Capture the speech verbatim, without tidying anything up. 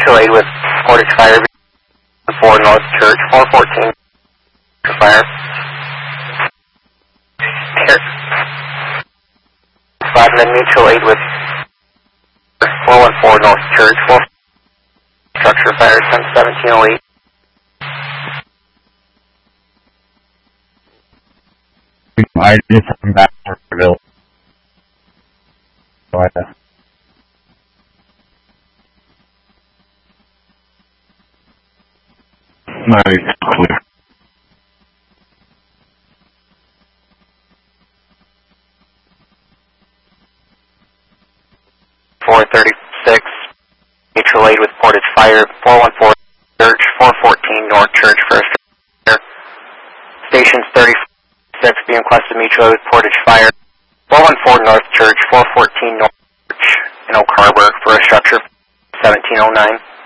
mutual aid with Portage Fire, four North Church, four fourteen Fire. Platinum mutual aid with four one four North Church, four Structure Fire, ten seventeen oh eight. I just come back to Bill. So I no, it's clear. four thirty-six, mutual aid with Portage Fire, four one four Church, four fourteen North Church, first Fire. Stations thirty-six, being requested mutual aid with Portage Fire, four one four North Church, four fourteen North Church in Oak Harbor for a structure seventeen oh nine.